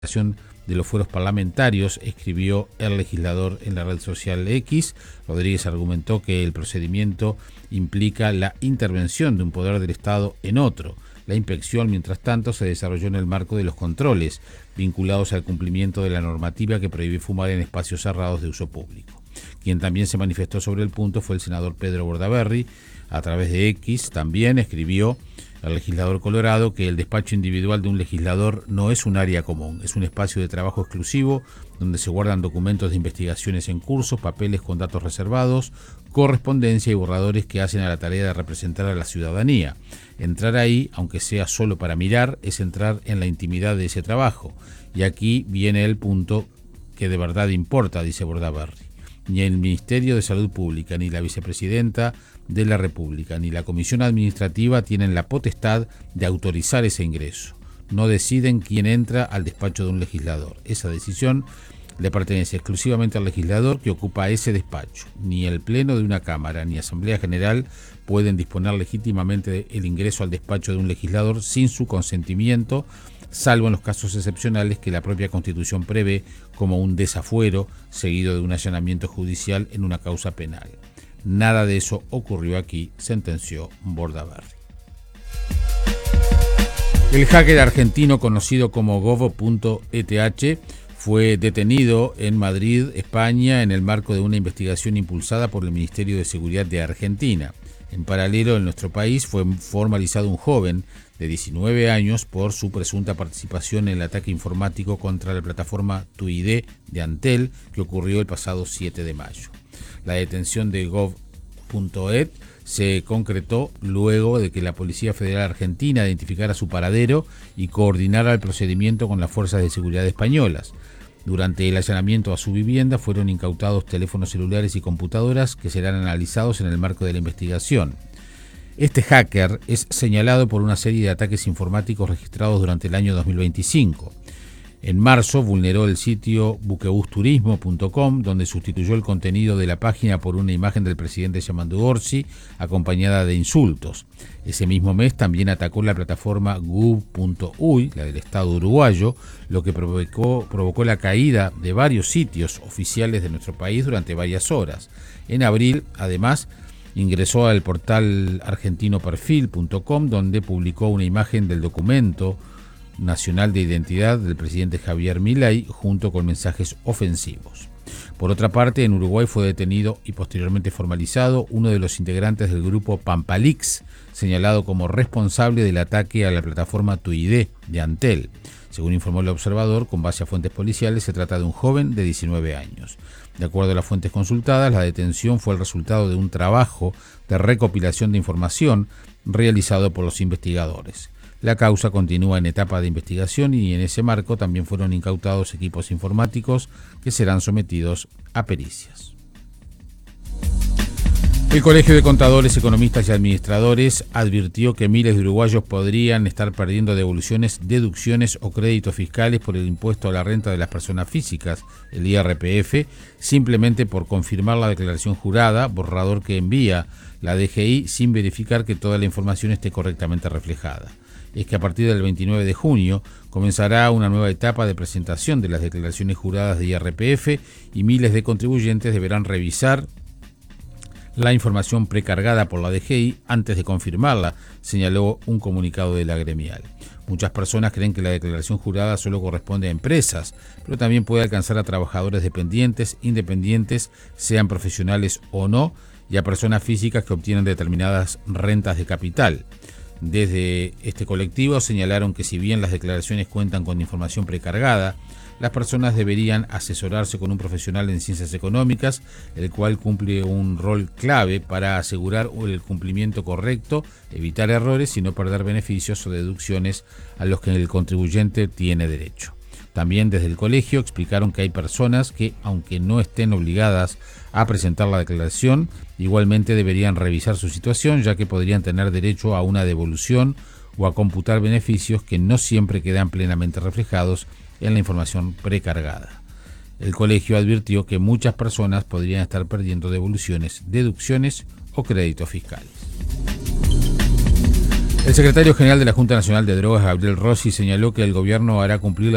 de los fueros parlamentarios, escribió el legislador en la red social X. Rodríguez argumentó que el procedimiento implica la intervención de un poder del Estado en otro. La inspección, mientras tanto, se desarrolló en el marco de los controles vinculados al cumplimiento de la normativa que prohíbe fumar en espacios cerrados de uso público. Quien también se manifestó sobre el punto fue el senador Pedro Bordaberry. A través de X también escribió el legislador colorado que el despacho individual de un legislador no es un área común, es un espacio de trabajo exclusivo donde se guardan documentos de investigaciones en curso, papeles con datos reservados, correspondencia y borradores que hacen a la tarea de representar a la ciudadanía. Entrar ahí, aunque sea solo para mirar, es entrar en la intimidad de ese trabajo. Y aquí viene el punto que de verdad importa, dice Bordaberry. Ni el Ministerio de Salud Pública, ni la Vicepresidenta de la República, ni la Comisión Administrativa tienen la potestad de autorizar ese ingreso. No deciden quién entra al despacho de un legislador. Esa decisión le pertenece exclusivamente al legislador que ocupa ese despacho. Ni el Pleno de una Cámara ni Asamblea General pueden disponer legítimamente el ingreso al despacho de un legislador sin su consentimiento, salvo en los casos excepcionales que la propia Constitución prevé, como un desafuero seguido de un allanamiento judicial en una causa penal. Nada de eso ocurrió aquí, sentenció Bordaberry. El hacker argentino conocido como Govo.eth fue detenido en Madrid, España, en el marco de una investigación impulsada por el Ministerio de Seguridad de Argentina. En paralelo, en nuestro país fue formalizado un joven de 19 años por su presunta participación en el ataque informático contra la plataforma TuID de Antel, que ocurrió el pasado 7 de mayo. La detención de Gov.et se concretó luego de que la Policía Federal Argentina identificara su paradero y coordinara el procedimiento con las fuerzas de seguridad españolas. Durante el allanamiento a su vivienda fueron incautados teléfonos celulares y computadoras que serán analizados en el marco de la investigación. Este hacker es señalado por una serie de ataques informáticos registrados durante el año 2025. En marzo vulneró el sitio buquebusturismo.com, donde sustituyó el contenido de la página por una imagen del presidente Yamandu Orsi, acompañada de insultos. Ese mismo mes también atacó la plataforma gov.uy, la del Estado uruguayo, lo que provocó la caída de varios sitios oficiales de nuestro país durante varias horas. En abril, además, ingresó al portal argentinoperfil.com, donde publicó una imagen del documento nacional de identidad del presidente Javier Milei junto con mensajes ofensivos. Por otra parte, en Uruguay fue detenido y posteriormente formalizado uno de los integrantes del grupo Pampalix, señalado como responsable del ataque a la plataforma TuID de Antel. Según informó el Observador, con base a fuentes policiales, se trata de un joven de 19 años. De acuerdo a las fuentes consultadas, la detención fue el resultado de un trabajo de recopilación de información realizado por los investigadores. La causa continúa en etapa de investigación y en ese marco también fueron incautados equipos informáticos que serán sometidos a pericias. El Colegio de Contadores, Economistas y Administradores advirtió que miles de uruguayos podrían estar perdiendo devoluciones, deducciones o créditos fiscales por el impuesto a la renta de las personas físicas, el IRPF, simplemente por confirmar la declaración jurada, borrador que envía la DGI sin verificar que toda la información esté correctamente reflejada. Es que a partir del 29 de junio comenzará una nueva etapa de presentación de las declaraciones juradas de IRPF y miles de contribuyentes deberán revisar la información precargada por la DGI antes de confirmarla, señaló un comunicado de la gremial. Muchas personas creen que la declaración jurada solo corresponde a empresas, pero también puede alcanzar a trabajadores dependientes, independientes, sean profesionales o no, y a personas físicas que obtienen determinadas rentas de capital. Desde este colectivo señalaron que si bien las declaraciones cuentan con información precargada, las personas deberían asesorarse con un profesional en ciencias económicas, el cual cumple un rol clave para asegurar el cumplimiento correcto, evitar errores y no perder beneficios o deducciones a los que el contribuyente tiene derecho. También desde el colegio explicaron que hay personas que, aunque no estén obligadas a presentar la declaración, igualmente deberían revisar su situación, ya que podrían tener derecho a una devolución o a computar beneficios que no siempre quedan plenamente reflejados en la información precargada. El colegio advirtió que muchas personas podrían estar perdiendo devoluciones, deducciones o créditos fiscales. El secretario general de la Junta Nacional de Drogas, Gabriel Rossi, señaló que el gobierno hará cumplir